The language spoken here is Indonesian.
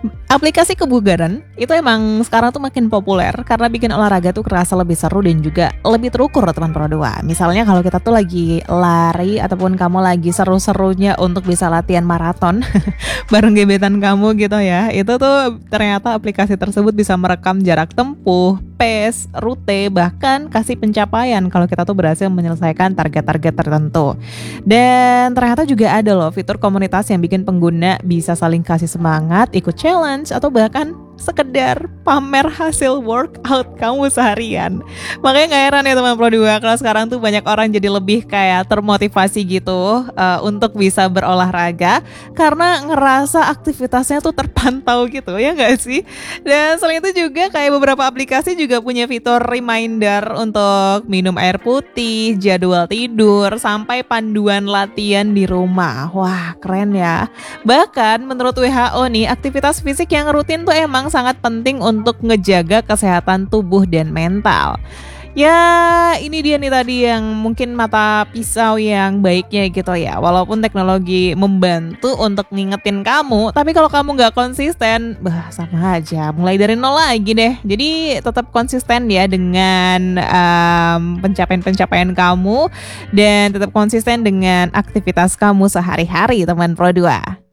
Aplikasi kebugaran itu emang sekarang tuh makin populer karena bikin olahraga tuh kerasa lebih seru dan juga lebih terukur teman Pro 2. Misalnya kalau kita tuh lagi lari ataupun kamu lagi seru-serunya untuk bisa latihan maraton bareng gebetan kamu gitu ya. Itu tuh ternyata aplikasi tersebut bisa merekam jarak tempuh, pace, rute, bahkan kasih pencapaian kalau kita tuh berhasil menyelesaikan target-target tertentu. Dan ternyata juga ada loh fitur komunitas yang bikin pengguna bisa saling kasih semangat, ikut challenge, atau bahkan sekedar pamer hasil workout kamu seharian. Makanya gak heran ya teman Pro 2 kalau sekarang tuh banyak orang jadi lebih kayak termotivasi gitu untuk bisa berolahraga karena ngerasa aktivitasnya tuh terpantau gitu, ya gak sih? Dan selain itu juga kayak beberapa aplikasi juga punya fitur reminder untuk minum air putih, jadwal tidur, sampai panduan latihan di rumah. Wah, keren ya. Bahkan menurut WHO nih, aktivitas fisik yang rutin tuh emang sangat penting untuk ngejaga kesehatan tubuh dan mental. Ya, ini dia nih tadi yang mungkin mata pisau yang baiknya gitu ya. Walaupun teknologi membantu untuk ngingetin kamu, tapi kalau kamu nggak konsisten, bah sama aja. Mulai dari nol lagi deh. Jadi tetap konsisten ya dengan pencapaian-pencapaian kamu dan tetap konsisten dengan aktivitas kamu sehari-hari, teman Pro 2.